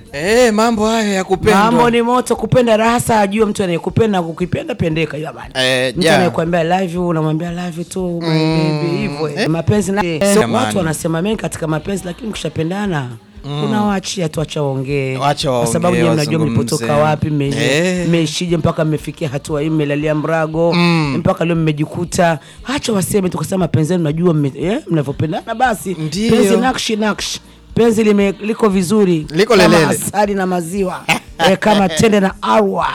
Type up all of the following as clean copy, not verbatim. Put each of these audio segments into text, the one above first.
Mambo haya ya kupenda. Mambo ni moto, kupenda raha saa ajue mtu anayekupenda kukipenda pendeka ila bana. Mtu anayekwambia love you unamwambia love you too my baby hivyo. Mapenzi na watu wanasema mengi katika mapenzi, lakini mkishapendana unawaachia tu, acha waongee. Kwa sababu je, mnajua mlipotoka wapi, mmeishije mpaka mmefikia hatua hii, mmelalia mrago mpaka leo mmejikuta. Acha waseme tu, kwa sababu mapenzi yenu mnajua mnavyopendana basi. Penzi nakshi penzi liko vizuri, liko lelele kama asali na maziwa kama tende na arwa.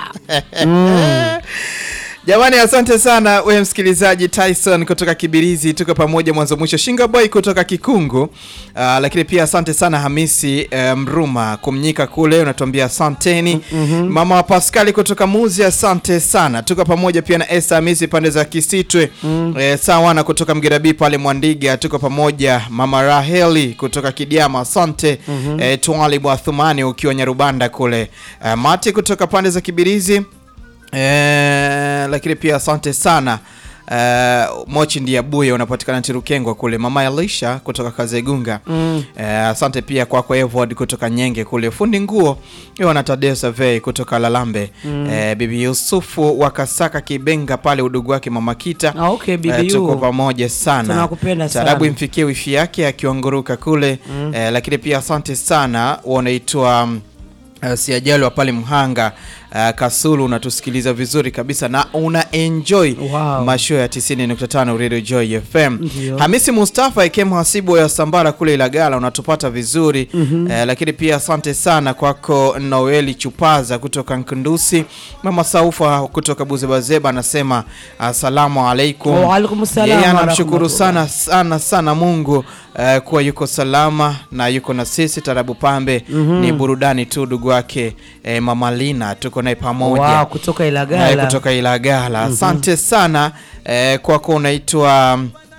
Jamani, asante sana wewe msikilizaji. Tyson kutoka Kibirizi, tuko pamoja mwanzo mwisho. Shinga Boy kutoka Kikungu, lakini pia asante sana Hamisi Mruma Kumnyika kule, unatuambia asanteni. Mama wa Pascal kutoka Muzi, asante sana. Tuko pamoja pia na Esther Hamisi pande za Kisitwe. Sawa na kutoka Mgerabi pale Mwandiga, tuko pamoja. Mama Raheli kutoka Kidiama, asante. Tuali bwa Thumani ukiwa Nyarubanda kule. Mati kutoka pande za Kibirizi, lakini pia asante sana. Mochi ndiye Buye unapatikana Ntirukengwa kule. Mama Elisha kutoka Kazegunga, asante pia kwako. Evod kutoka Nyenge kule. Fundi nguo na Tadeo Survey kutoka Lalambe. Bibi Yusufu wakasaka Kibenga pale udugu wake Mama Kita. Okay, bibi tuko pamoja sana. Tunakupenda sana. Tarabu imfikie wifi yake akiwanguruka kule. Lakini pia asante sana. Wanaitwa Siajalo pale Mhanga Kasulu, unatusikiliza vizuri kabisa na una enjoy mashow ya 90.5 Radio Joy FM. Hamisi Mustafa ikemu hasibu ya Sambara kule Ilagala, unatupata vizuri. Lakini pia asante sana kwako Noeli Chupaza kutoka Nkundusi. Mama Saufa kutoka Buzebazeba anasema asalamu alaikum. Wa alaikum salam. Yeye anamshukuru sana Mungu kuwa yuko salama na yuko na sisi. Tarabu Pambe ni burudani tu ndugu wake Mama Lina, tuko naye pamoja kutoka Ilagala. Kutoka Ilagala. Asante sana kwako. Unaitwa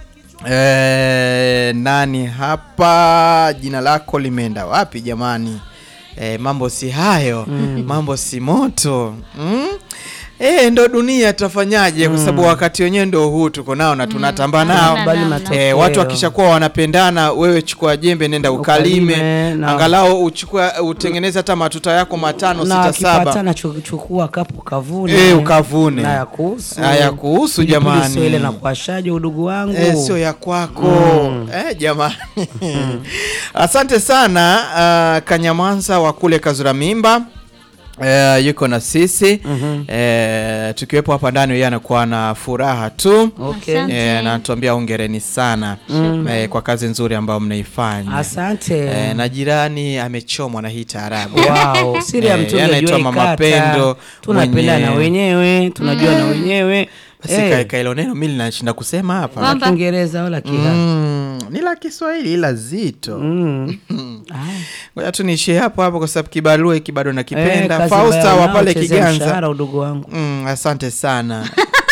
nani hapa? Jina lako limeenda wapi jamani? Mambo si hayo. Mambo si moto. Ndo dunia, tutafanyaje? Kwa sababu wakati wenyewe ndo huu tuko nao na tunatamba nao. Watu wakishakuwa wanapendana, wewe chukua jembe nenda ukalime, angalau utengeneze hata matuta yako 5 6 7. Ukipatana chukua kapu kavune. Ukavune. Na kuhusu jamani. Sio ile na kuashaje udugu wangu. Sio ya kwako. Jamani. Asante sana Kanyamanza wa kule Kazura Mimba. Yuko na sisi. Tukiwepo hapa ndani yeye anakuwa na furaha tu. Na anatuambia hongereni sana kwa kazi nzuri ambayo mnaifanya. Asante. Na jirani amechomwa na hii taarabu. Siri ya mtu anajua Mama Pendo. Tunapenda na wenyewe, tunajua na wenyewe. Basi kailo neno mimi ninashinda kusema hapa. La Kiingereza wala ni la Kiswahili ila zito. Ngoja tu niishie hapo kwa sababu kibarua hiki bado nakipenda. Fausta wa pale Kiganza. Udugu wangu. Asante sana.